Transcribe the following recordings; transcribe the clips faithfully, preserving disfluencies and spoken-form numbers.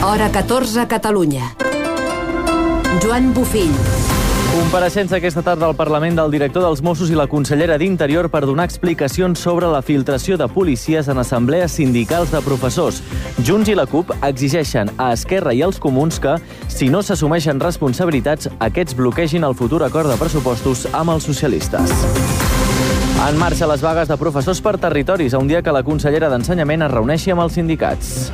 Hora catorze, Catalunya. Joan Bofill. Compareixença aquesta tarda al Parlament del director dels Mossos i la consellera d'Interior per donar explicacions sobre la filtració de policies en assemblees sindicals de professors. Junts i la CUP exigeixen a Esquerra i als Comuns que, si no s'assumeixen responsabilitats, aquests bloquegin el futur acord de pressupostos amb els socialistes. En marxa les vagues de professors per territoris, a un dia que la consellera d'Ensenyament es reuneixi amb els sindicats.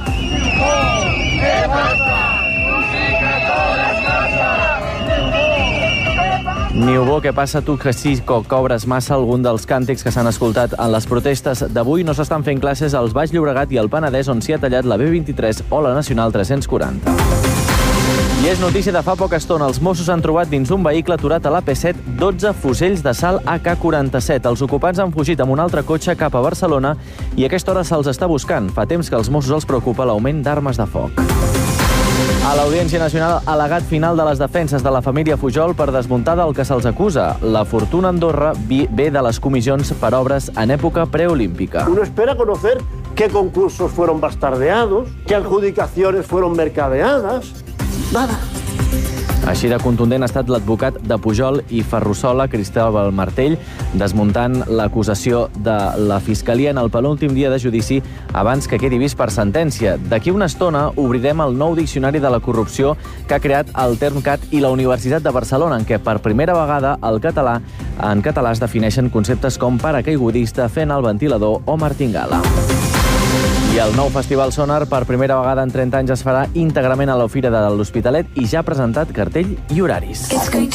Niubó, què passa tu que sí que cobres massa? Algun dels càntics que s'han escoltat en les protestes d'avui. No s'estan fent classes als Baix Llobregat i al Penedès, on s'hi ha tallat la B vint-i-tres o la Nacional tres-cents quaranta. I és notícia de fa poca estona. Els Mossos han trobat dins un vehicle aturat a l'A P set dotze fusells d'assalt A K quaranta-set. Els ocupants han fugit amb un altre cotxe cap a Barcelona i a aquesta hora se'ls està buscant. Fa temps que als Mossos els preocupa l'augment d'armes de foc. A l'Audiència Nacional, al·legat final de les defenses de la família Pujol per desmuntar del que se'ls acusa. La fortuna a Andorra ve de les comissions per obres en època preolímpica. Uno espera conocer qué concursos fueron bastardeados, qué adjudicaciones fueron mercadeadas. Nada. Així de contundent ha estat l'advocat de Pujol i Ferrusola, Cristóbal Martell, desmuntant l'acusació de la Fiscalia en el penúltim dia de judici abans que quedi vist per sentència. D'aquí una estona obrirem el nou diccionari de la corrupció que ha creat el Termcat i la Universitat de Barcelona, en què per primera vegada el català en català es defineixen conceptes com paracaigudista, fent el ventilador o martingala. I el nou Festival Sonar, per primera vegada en trenta anys, es farà íntegrament a la Fira de l'Hospitalet i ja ha presentat cartell i horaris.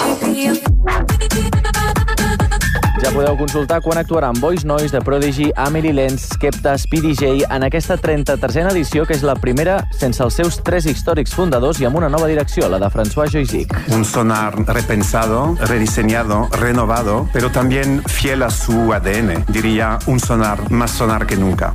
Ja podeu consultar quan actuaran Boys Noise, The Prodigy, Amelie Lenz, Skepta, Speedy J en aquesta trenta-tercera edició, que és la primera sense els seus tres històrics fundadors i amb una nova direcció, la de François Joisic. Un sonar repensado, rediseñado, renovado, pero también fiel a su A D N. Diría un sonar más sonar que nunca.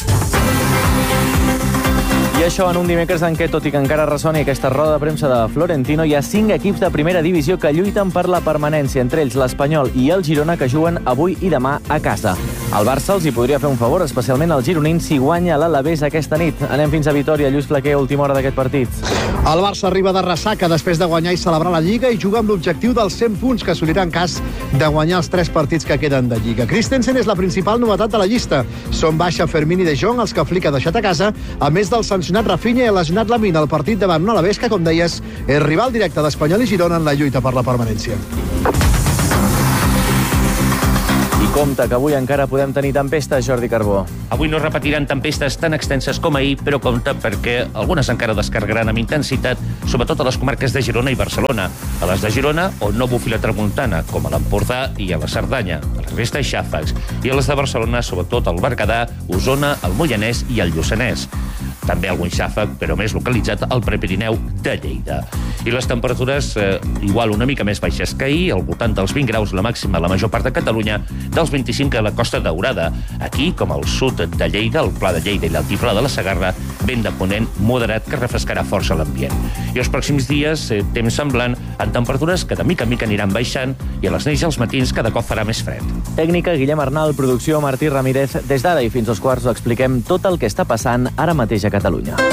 I això en un dimecres en què, tot i que encara ressoni aquesta roda de premsa de Florentino, hi ha cinc equips de primera divisió que lluiten per la permanència, entre ells l'Espanyol i el Girona, que juguen avui i demà a casa. El Barça els hi podria fer un favor, especialment el gironins, si guanya l'Alavés aquesta nit. Anem fins a Vitòria. Lluís Flaquer, última hora d'aquest partit. El Barça arriba de ressaca després de guanyar i celebrar la Lliga i juga amb l'objectiu dels cent punts que assolirà en cas de guanyar els tres partits que queden de Lliga. Christensen és la principal novetat de la llista. Són baixa Fermín i De Jong, els que Flick ha deixat a casa, a més del sancionat Rafinha i el lesionat Lamine al partit davant un Alavés que, com deies, és rival directe d'Espanyol i Girona en la lluita per la permanència. I compte que avui encara podem tenir tempestes, Jordi Carbó. Avui no repetiran tempestes tan extenses com ahir, però compte perquè algunes encara descarregaran amb intensitat, sobretot a les comarques de Girona i Barcelona. A les de Girona, on no bufi la tramuntana, com a l'Empordà i a la Cerdanya. A la resta, xàfecs. I a les de Barcelona, sobretot al Berguedà, Osona, el Moianès i el Lluçanès. També algun xàfec, però més localitzat al Prepirineu de Lleida. I les temperatures, eh, igual una mica més baixes que ahir, al voltant dels vint graus la màxima a la major part de Catalunya, dels vint-i-cinc a la Costa Daurada. Aquí, com al sud de Lleida, el Pla de Lleida i l'Altiplà de la Segarra, vent de ponent moderat que refrescarà força l'ambient. I els pròxims dies, eh, temps semblant, en temperatures que de mica en mica aniran baixant i a les nits i als matins cada cop farà més fred. Tècnica, Guillem Arnal, producció, Martí Ramírez. Des d'ara i fins als quarts ho expliquem tot el que està passant ara mateix a Catalunya.